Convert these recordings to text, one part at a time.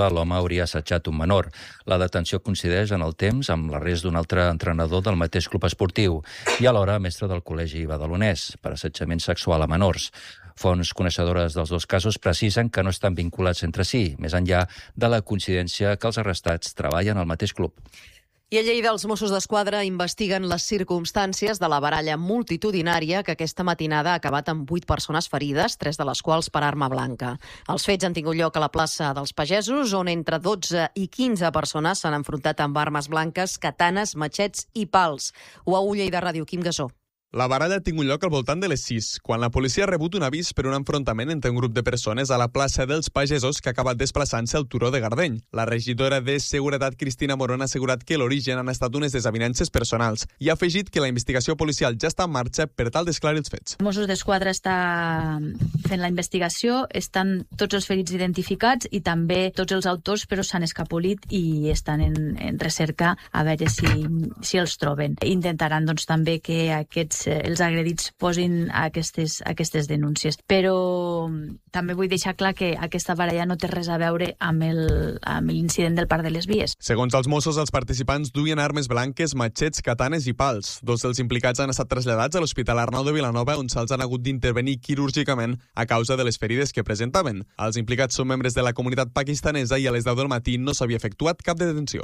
l'home hauria assetjat un menor. La detenció coincideix en el temps amb l'arrest d'un altre entrenador del mateix club esportiu i alhora mestre del col·legi badalonès per assetjament sexual a menors. Fonts coneixedores dels dos casos precisen que no estan vinculats entre si, més enllà de la coincidència que els arrestats treballen al mateix club. I a Lleida, els Mossos d'Esquadra investiguen les circumstàncies de la baralla multitudinària que aquesta matinada ha acabat amb 8 persones ferides, 3 de les quals per arma blanca. Els fets han tingut lloc a la plaça dels Pagesos, on entre 12 i 15 persones s'han enfrontat amb armes blanques, katanes, matxets i pals. UAU Lleida Ràdio, Quim Gasó. La baralla ha tingut lloc al voltant de les 6, quan la policia ha rebut un avís per un enfrontament entre un grup de persones a la plaça dels Pagesos que ha acabat desplaçant-se al turó de Gardeny. La regidora de Seguretat, Cristina Morón, ha assegurat que l'origen han estat unes desavinences personals i ha afegit que la investigació policial ja està en marxa per tal d'esclarir els fets. Mossos d'Esquadra està fent la investigació, estan tots els ferits identificats i també tots els autors, però s'han escapolit i estan en recerca a veure si els troben. Intentaran doncs, també que els agredits posin aquestes denúncies. Però també vull deixar clar que aquesta baralla no té res a veure amb l'incident del Parc de les Vies. Segons els Mossos, els participants duien armes blanques, matxets, katanes i pals. 2 dels implicats han estat traslladats a l'Hospital Arnau de Vilanova, on se'ls han hagut d'intervenir quirúrgicament a causa de les ferides que presentaven. Els implicats són membres de la comunitat pakistanesa i a les 10 del matí no s'havia efectuat cap detenció.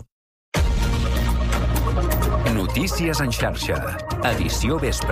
Notícies en xarxa, edició vespre.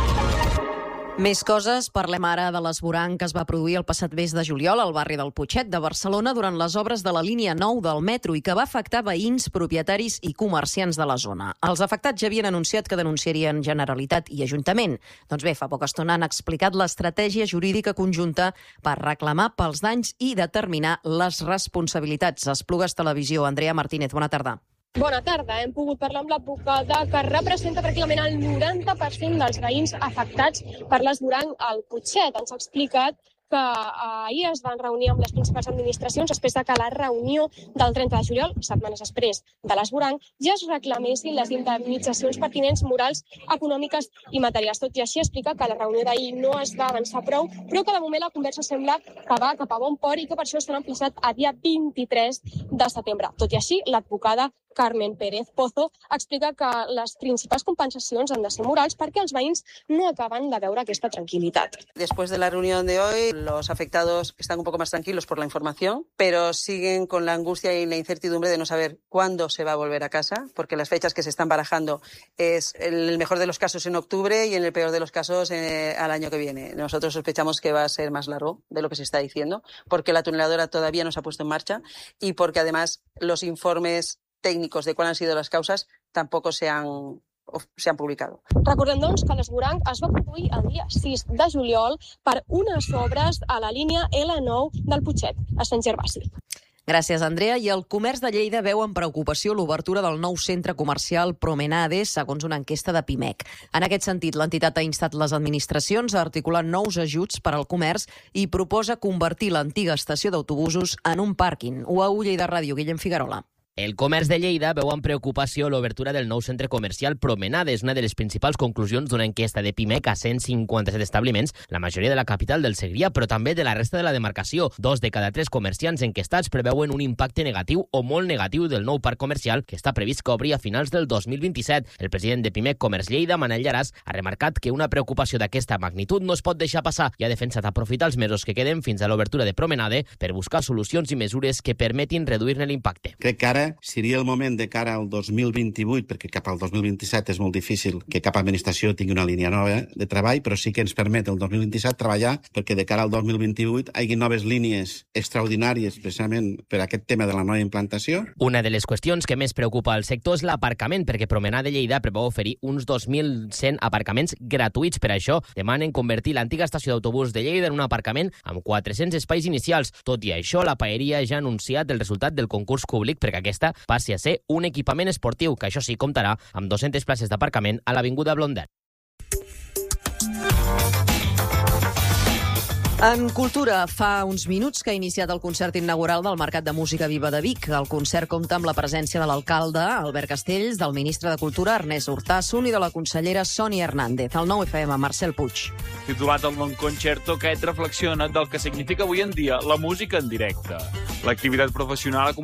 Més coses, parlem ara de l'esvoranc que es va produir el passat mes de juliol al barri del Putxet de Barcelona durant les obres de la línia 9 del metro i que va afectar veïns, propietaris i comerciants de la zona. Els afectats ja havien anunciat que denunciarien Generalitat i Ajuntament. Doncs bé, fa poca estona han explicat l'estratègia jurídica conjunta per reclamar pels danys i determinar les responsabilitats. Esplugues Televisió, Andrea Martínez, bona tarda. Bona tarda. Hem pogut parlar amb l'advocada que representa pràcticament el 90% dels veïns afectats per l'esvoranc al Putxet. Ens ha explicat que ahir es van reunir amb les principals administracions després de que la reunió del 30 de juliol, setmanes després de l'esvoranc, ja es reclamessin les indemnitzacions pertinents morals, econòmiques i materials. Tot i així, explica que la reunió d'ahir no es va avançar prou, però que de moment la conversa sembla que va cap a bon port i que per això estan emplaçat a dia 23 de setembre. Tot i així, l'advocada Carmen Pérez Pozo explica que les principals compensacions han de ser morals perquè els veïns no acaben de veure aquesta tranquil·litat. Después de la reunión de hoy, los afectados están un poco más tranquilos por la información, pero siguen con la angustia y la incertidumbre de no saber cuándo se va a volver a casa, porque las fechas que se están barajando es en el mejor de los casos en octubre y en el peor de los casos al año que viene. Nosotros sospechamos que va a ser más largo de lo que se está diciendo, porque la tuneladora todavía no se ha puesto en marcha y porque además los informes técnicos de cuáles han sido las causas tampoco se han publicado. Recordem, doncs, que l'esvoranc es va produir el dia 6 de juliol per unes obres a la línia L9 del Putxet, a Sant Gervasi. Gràcies, Andrea. I el comerç de Lleida veu amb preocupació l'obertura del nou centre comercial Promenades, segons una enquesta de PIMEC. En aquest sentit, l'entitat ha instat les administracions a articular nous ajuts per al comerç i proposa convertir l'antiga estació d'autobusos en un pàrquing. UAU Lleida Ràdio, Guillem Figuerola. El comerç de Lleida veu amb preocupació l'obertura del nou centre comercial Promenades, una de les principals conclusions d'una enquesta de PIMEC a 157 establiments, la majoria de la capital del Segrià, però també de la resta de la demarcació. 2 de cada 3 comerciants enquestats preveuen un impacte negatiu o molt negatiu del nou parc comercial que està previst que obri a finals del 2027. El president de PIMEC Comerç Lleida, Manel Llaràs, ha remarcat que una preocupació d'aquesta magnitud no es pot deixar passar i ha defensat aprofitar els mesos que queden fins a l'obertura de Promenade per buscar solucions i mesures que permetin reduir-ne l'impacte. Crec que ara seria el moment de cara al 2028, perquè cap al 2027 és molt difícil que cap administració tingui una línia nova de treball, però sí que ens permet el 2027 treballar perquè de cara al 2028 hi hagi noves línies extraordinàries precisament per aquest tema de la nova implantació. Una de les qüestions que més preocupa al sector és l'aparcament, perquè Promenade Lleida preveu oferir uns 2.100 aparcaments gratuïts. Per això demanen convertir l'antiga estació d'autobús de Lleida en un aparcament amb 400 espais inicials. Tot i això, la paeria ja ha anunciat el resultat del concurs públic perquè aquesta passi a ser un equipament esportiu, que això sí comptarà amb 200 places d'aparcament a l'Avinguda Blondet. En cultura, fa uns minuts que ha iniciat el concert inaugural del Mercat de Música Viva de Vic. El concert compta amb la presència de l'alcalde, Albert Castells, del ministre de Cultura, Ernest Urtasun, i de la consellera Sònia Hernández. El 9FM, Marcel Puig. Titulat el Non Concerto, aquest reflexiona del que significa avui en dia la música en directe. L'activitat professional ha